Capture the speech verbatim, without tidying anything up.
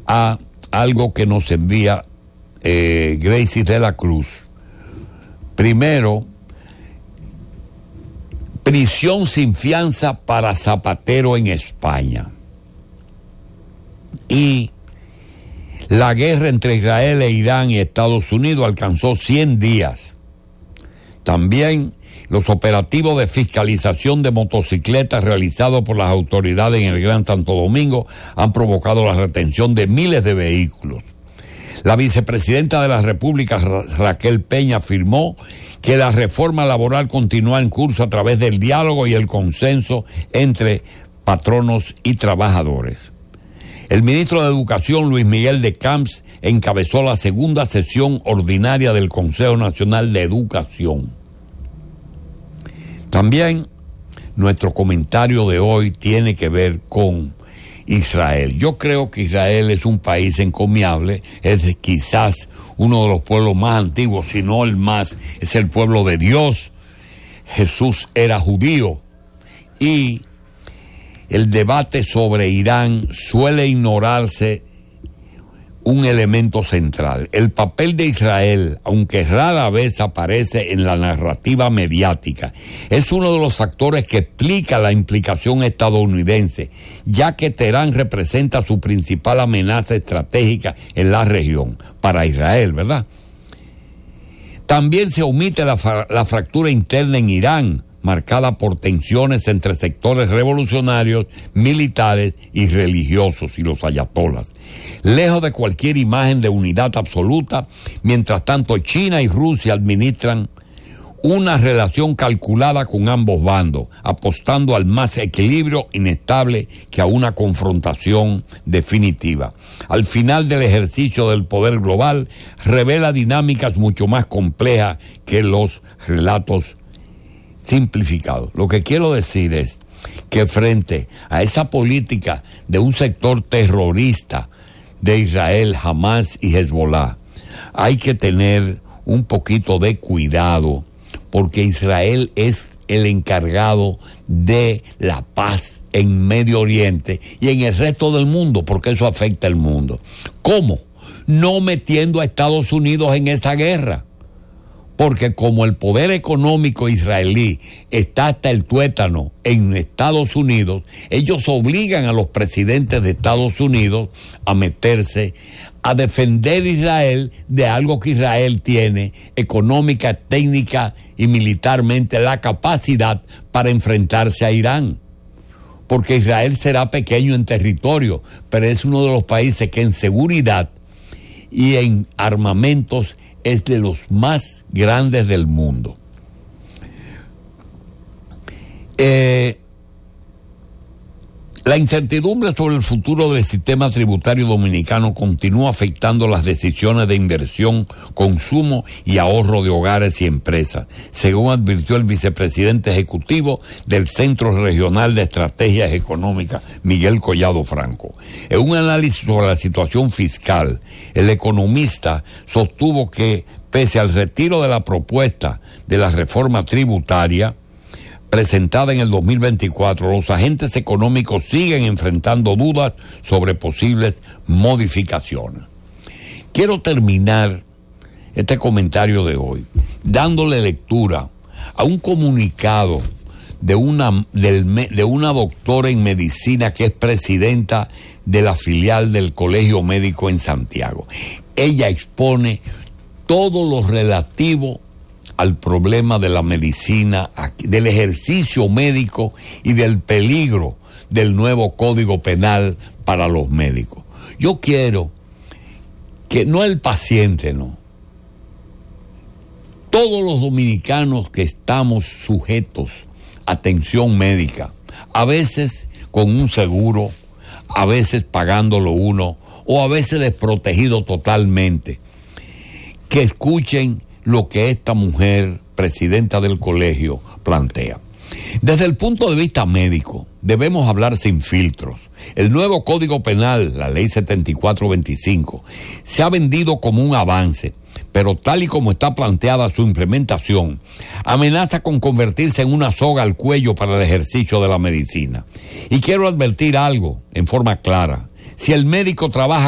a algo que nos envía eh, Gracie de la Cruz. Primero, prisión sin fianza para Zapatero en España. Y la guerra entre Israel e Irán y Estados Unidos alcanzó cien días. También los operativos de fiscalización de motocicletas realizados por las autoridades en el Gran Santo Domingo han provocado la retención de miles de vehículos. La vicepresidenta de la República, Ra- Raquel Peña, afirmó que la reforma laboral continúa en curso a través del diálogo y el consenso entre patronos y trabajadores. El ministro de Educación, Luis Miguel de Camps, encabezó la segunda sesión ordinaria del Consejo Nacional de Educación. También nuestro comentario de hoy tiene que ver con Israel. Yo creo que Israel es un país encomiable, es quizás uno de los pueblos más antiguos, si no el más, es el pueblo de Dios. Jesús era judío y el debate sobre Irán suele ignorarse un elemento central. El papel de Israel, aunque rara vez aparece en la narrativa mediática, es uno de los factores que explica la implicación estadounidense, ya que Teherán representa su principal amenaza estratégica en la región, para Israel, ¿verdad? También se omite la, fra- la fractura interna en Irán, marcada por tensiones entre sectores revolucionarios, militares y religiosos y los ayatolas. Lejos de cualquier imagen de unidad absoluta, mientras tanto China y Rusia administran una relación calculada con ambos bandos, apostando al más equilibrio inestable que a una confrontación definitiva. Al final del ejercicio del poder global, revela dinámicas mucho más complejas que los relatos simplificado. Lo que quiero decir es que frente a esa política de un sector terrorista de Israel, Hamas y Hezbollah, hay que tener un poquito de cuidado, porque Israel es el encargado de la paz en Medio Oriente y en el resto del mundo, porque eso afecta al mundo. ¿Cómo? No metiendo a Estados Unidos en esa guerra. Porque como el poder económico israelí está hasta el tuétano en Estados Unidos, ellos obligan a los presidentes de Estados Unidos a meterse, a defender a Israel de algo que Israel tiene económica, técnica y militarmente la capacidad para enfrentarse a Irán. Porque Israel será pequeño en territorio, pero es uno de los países que en seguridad y en armamentos es de los más grandes del mundo. Eh, la incertidumbre sobre el futuro del sistema tributario dominicano continúa afectando las decisiones de inversión, consumo y ahorro de hogares y empresas, según advirtió el vicepresidente ejecutivo del Centro Regional de Estrategias Económicas, Miguel Collado Franco. En un análisis sobre la situación fiscal, el economista sostuvo que, pese al retiro de la propuesta de la reforma tributaria presentada en el dos mil veinticuatro, los agentes económicos siguen enfrentando dudas sobre posibles modificaciones. Quiero terminar este comentario de hoy dándole lectura a un comunicado de una, del, de una doctora en medicina que es presidenta de la filial del Colegio Médico en Santiago. Ella expone todo lo relativo al problema de la medicina, del ejercicio médico y del peligro del nuevo Código Penal para los médicos. Yo quiero que no el paciente, no. Todos los dominicanos que estamos sujetos a atención médica, a veces con un seguro, a veces pagándolo uno, o a veces desprotegido totalmente, que escuchen lo que esta mujer, presidenta del colegio, plantea. Desde el punto de vista médico, debemos hablar sin filtros. El nuevo Código Penal, la Ley setenta y cuatro veinticinco, se ha vendido como un avance, pero tal y como está planteada su implementación, amenaza con convertirse en una soga al cuello para el ejercicio de la medicina. Y quiero advertir algo en forma clara. Si el médico trabaja